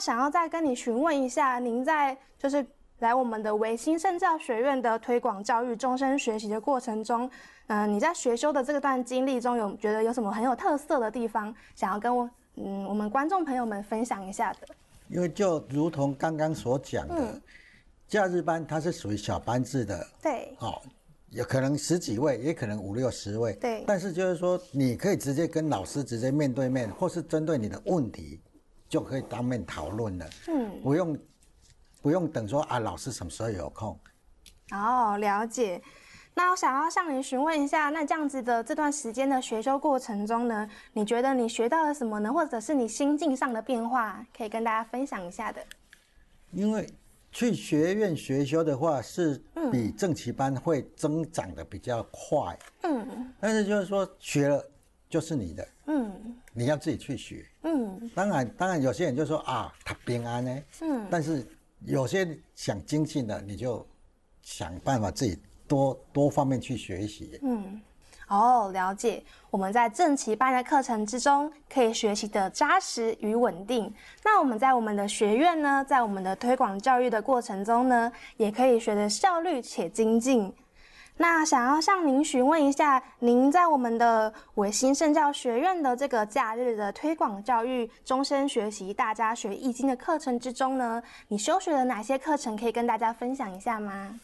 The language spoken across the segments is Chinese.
想要再跟你询问一下，您在就是来我们的维新圣教学院的推广教育终身学习的过程中，你在学修的这段经历中，有觉得有什么很有特色的地方，想要跟我们观众朋友们分享一下的？ 因为就如同刚刚所讲的，假日班它是属于小班制的， 对， 有可能10几位，也可能5、60位， 对。 但是就是说，你可以直接跟老师直接面对面，或是针对你的问题，就可以当面讨论了。不用等说啊，老师什么时候有空。 了解。那我想要向您询问一下，那这样子的这段时间的学修过程中呢，你觉得你学到了什么呢？或者是你心境上的变化，可以跟大家分享一下的？ 因为去学院学修的话，是比正期班会增长的比较快。但是就是说学了就是你的，你要自己去学。当然有些人就说啊，他平安呢，但是有些想精进的，你就想办法自己多方面去学习。 了解。我们在正期班的课程之中，可以学习的扎实与稳定。那我们在我们的学院呢，在我们的推广教育的过程中呢，也可以学得效率且精进。那想要向您询问一下，您在我们的维新圣教学院的这个假日的推广教育终身学习大家学易经的课程之中呢，你修学了哪些课程，可以跟大家分享一下吗？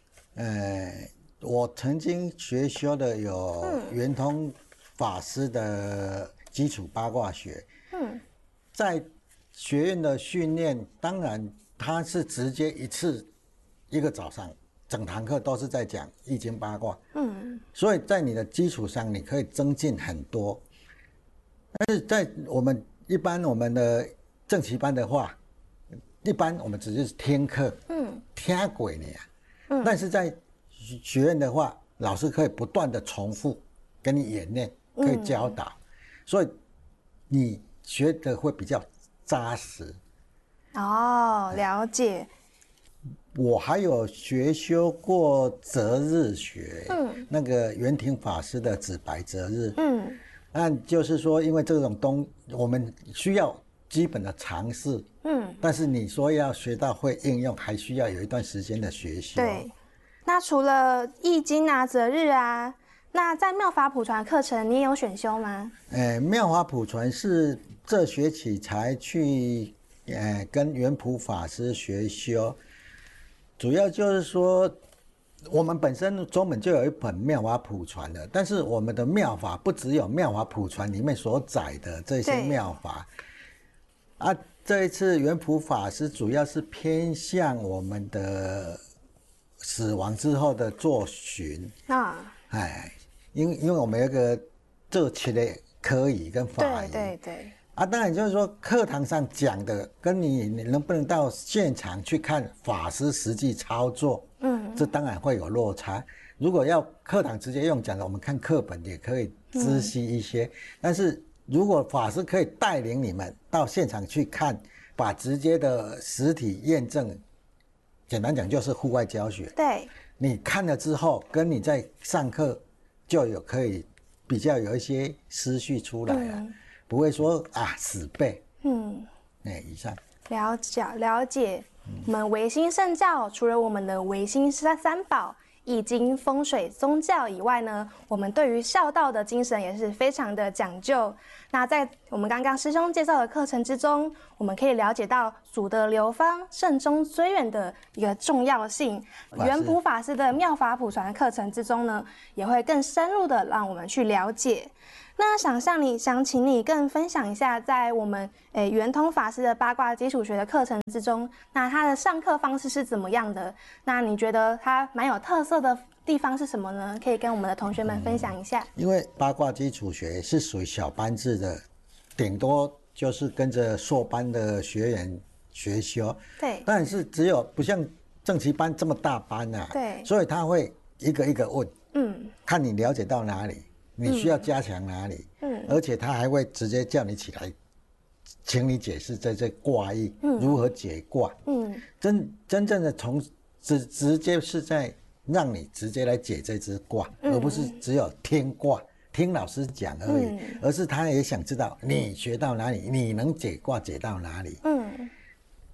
我曾经学修的有圆通法师的基础八卦学。在学院的训练，当然他是直接一个早上整堂课都是在讲易经八卦。所以在你的基础上你可以增进很多。但是在我们的正期班的话，一般我们只是听课，听过呢。但是在学院的话，老师可以不断的重复跟你演练，可以教导，所以你学的会比较扎实。 了解。 我还有学修过择日学，那个圆庭法师的紫白择日。那就是说，因为这种我们需要基本的常识，但是你说要学到会应用，还需要有一段时间的学习。 对。那除了易经啊、择日啊，那在妙法普传课程你也有选修吗？ 妙法普传是这学期才去跟圆普法师学修，主要就是说我们本身中本就有一本妙法普传的，但是我们的妙法不只有妙法普传里面所载的这些妙法这一次圆普法师主要是偏向我们的死亡之后的作寻因为我们有个这期的科仪跟法仪。 对。 当然就是说课堂上讲的跟你能不能到现场去看法师实际操作，这当然会有落差。如果要课堂直接用讲的，我们看课本也可以知悉一些，但是如果法师可以带领你们到现场去看，把直接的实体验证，简单讲就是户外教学。 对， 你看了之后，跟你在上课就可以比较有一些思绪出来了，不会说死背。以上。 了解。我们维新圣教除了我们的维新三宝、易经、风水、宗教以外呢，我们对于孝道的精神也是非常的讲究。那在我们刚刚师兄介绍的课程之中，我们可以了解到祖德流芳、慎终追远的一个重要性。圆普法师的妙法普传课程之中呢，也会更深入的让我们去了解。那想请你更分享一下，在我们圆通法师的八卦基础学的课程之中，那他的上课方式是怎么样的？那你觉得他蛮有特色的地方是什么呢？可以跟我们的同学们分享一下。 因为八卦基础学是属于小班制的，顶多就是跟着硕班的学员学修。 对。 但是只有不像正期班这么大班对。 所以他会一个一个问，看你了解到哪里，你需要加强哪里，而且他还会直接叫你起来，请你解释这卦意，如何解卦。真正的直接是在让你直接来解这支卦，而不是只有听卦听老师讲而已，而是他也想知道你学到哪里，你能解卦解到哪里。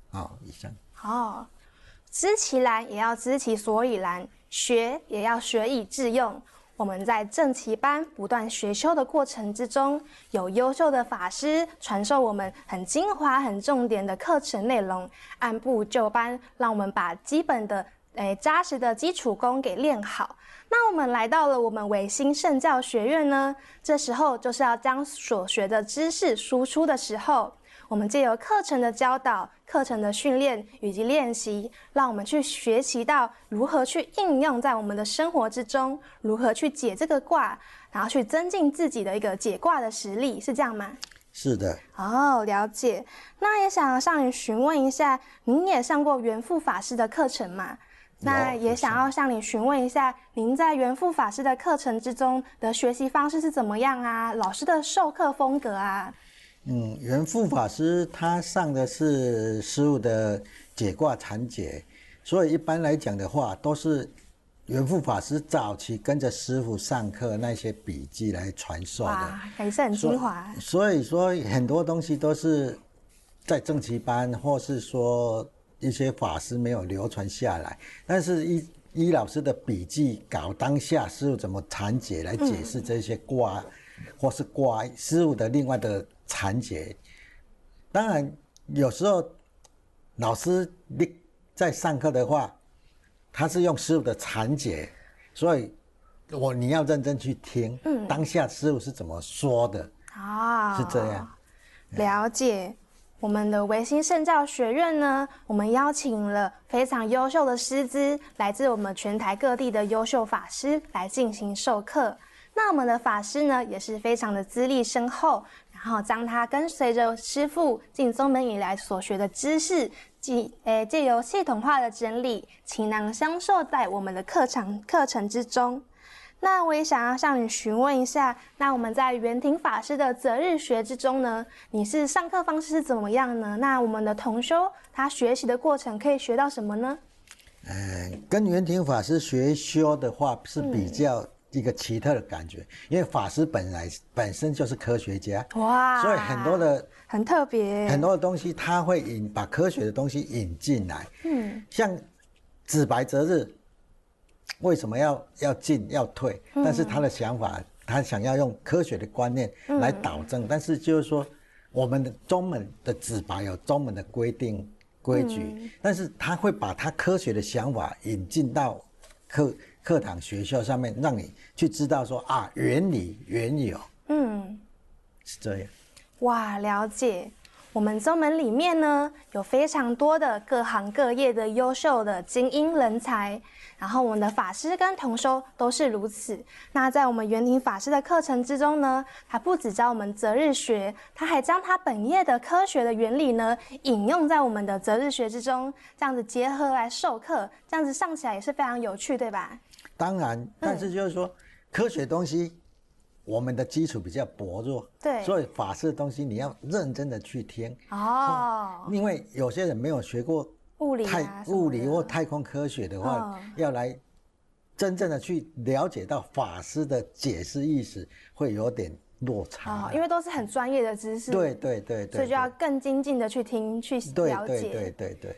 以上。 知其然也要知其所以然，学也要学以致用。我们在正期班不断学修的过程之中，有优秀的法师传授我们很精华、很重点的课程内容，按部就班，让我们把基本的扎实的基础功给练好。那我们来到了我们维新圣教学院呢，这时候就是要将所学的知识输出的时候。我们借由课程的教导、课程的训练以及练习，让我们去学习到如何去应用在我们的生活之中，如何去解这个卦，然后去增进自己的一个解卦的实力，是这样吗？ 是的。 了解。那也想向你询问一下，您也上过元富法师的课程吗？那也想要向你询问一下，您在元富法师的课程之中的学习方式是怎么样啊？老师的授课风格啊？ 元富法师他上的是师父的解卦禅解，所以一般来讲的话，都是元富法师早期跟着师父上课那些笔记来传授的。 哇，也是很精华。 所以说很多东西都是在正期班，或是说一些法师没有流传下来，但是依老师的笔记稿当下师父怎么禅解来解释这些卦，或是卦师父的另外的禅解。当然有时候老师在上课的话，他是用师父的禅解，所以你要认真去听，当下师父是怎么说的，是这样。 了解。我们的维新圣教学院呢，我们邀请了非常优秀的师资，来自我们全台各地的优秀法师来进行授课。那我们的法师呢，也是非常的资历深厚，然后将他跟随着师父进宗门以来所学的知识，借由系统化的整理，倾囊相授在我们的课程之中。那我也想要向你询问一下，那我们在圆庭法师的择日学之中呢，你是上课方式是怎么样呢？那我们的同修他学习的过程可以学到什么呢？ 跟圆庭法师学修的话是比较一个奇特的感觉，因为法师本身就是科学家，哇，所以很多的很特别， 很多的东西他会把科学的东西引进来。像紫白择日为什么要进要退？但是他的想法，他想要用科学的观念来导正。但是就是说，我们的宗门的紫白有宗门的规矩，但是他会把他科学的想法引进到课堂学校上面，让你去知道说原理缘由。是这样。 哇，了解。我们宗门里面呢，有非常多的各行各业的优秀的精英人才，然后我们的法师跟同修都是如此。那在我们圆庭法师的课程之中呢，他不只教我们择日学，他还将他本业的科学的原理呢引用在我们的择日学之中，这样子结合来授课，这样子上起来也是非常有趣，对吧？ 当然，但是就是说，科学东西我们的基础比较薄弱， 对， 所以法师的东西你要认真的去听因为有些人没有学过物理或太空科学的话，要来真正的去了解到法师的解释意思，会有点落差因为都是很专业的知识， 对， 所以就要更精进的去听去了解， 对。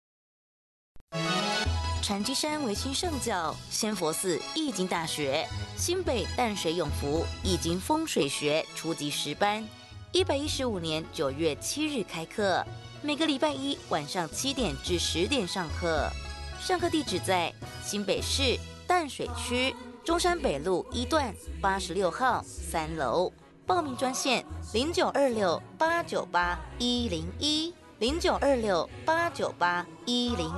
禅机山维新圣教、仙佛寺易经大学、新北淡水永福易经风水学初级10班，115年9月7日开课，每个礼拜一晚上7点至10点上课。上课地址在新北市淡水区中山北路1段86号3楼。报名专线0926-898-101，0926-898-101。